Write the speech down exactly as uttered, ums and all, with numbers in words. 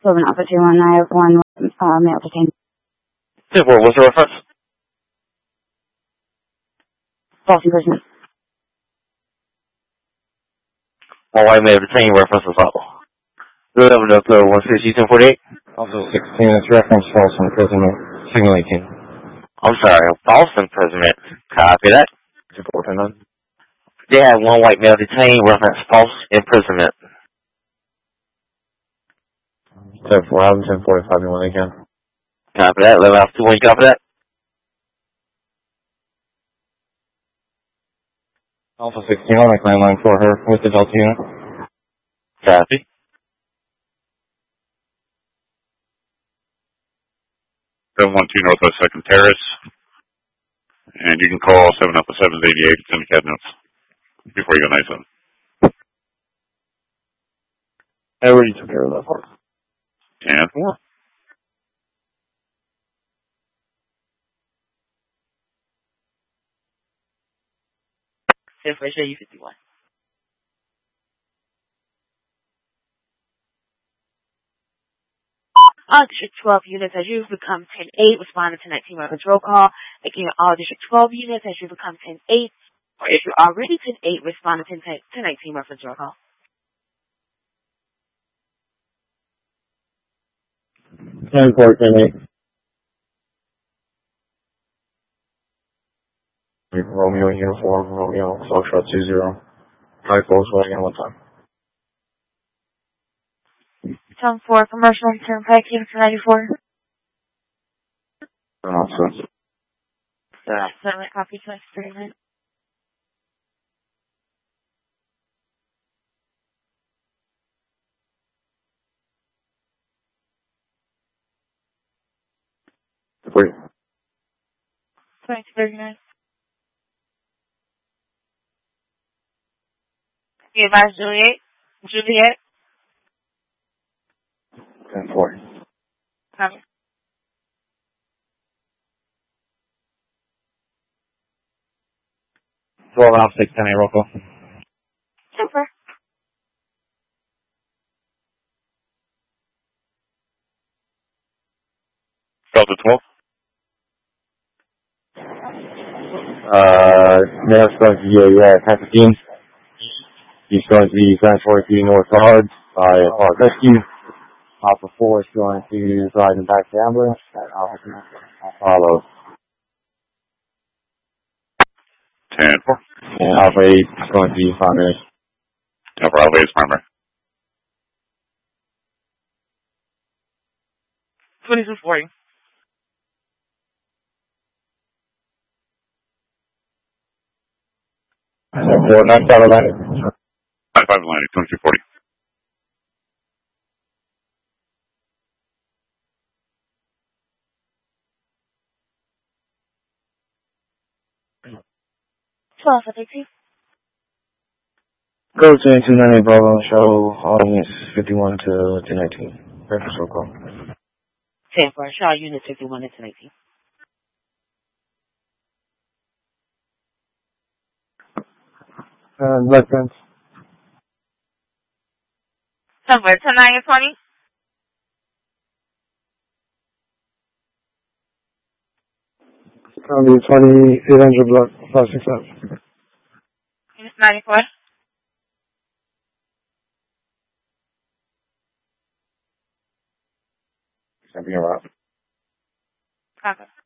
Seven Alpha two one. I have one uh, male detained. ten four, what's the reference? False imprisonment. One white male detained, reference is up. Good over to one sixty, ten forty-eight. Also sixteen, it's reference false imprisonment. Signal eighteen. I'm sorry, false imprisonment. Copy that. ten four, ten nine. They have one white male detained, reference false imprisonment. ten four, I'm ten forty-five, you want again. Copy that. eleven Alpha two one, you copy that? Alpha sixteen, I'll make landline for her with the Delta unit. Copy. seven one two Northwest second Terrace. And you can call seven Alpha seven eighty-eight, it's in the cabinets before you go nice on. I already took care of that part. ten four. ten four, show you fifty-one. All District twelve units, as you become ten eight, respond to ten nineteen reference roll call. Again, all District twelve units, as you become ten eight, or if you're already ten eight, respond to ten nineteen reference roll call. ten four, ten eight. Romeo uniform, Romeo, Foxtrot two zero. High Volkswagen, what time? ten four, commercial turnpike, unit ninety-four. Awesome. Yeah, seven copy to experiment. Wait. twenty thirty-nine. You advise Juliet? Juliet? ten four. Copy. twelve Alpha six ten eight, roll call. Super. Delta twelve. Uh, now it's going to be a, uh, Pasadena. He's going to be transferred to North Guard by Park Rescue. Alpha four is going to ride in back to ambulance. And Alpha follow. ten four. And Alpha eight is going to be primary. ten four, Alpha eight is primary. twenty-two forty. four, nine five Atlantic. nine five Atlantic, twenty-two forty. twelve, fifty-two. Go to two ninety Bravo, show audience fifty-one to two nineteen. Reference roll call. ten four, show unit fifty-one to nineteen. Uh, left fence. Somewhere, ten nine and twenty. It's going to be twenty-eight hundred block, five six seven. Unit ninety-four. It's going to be around. Copy.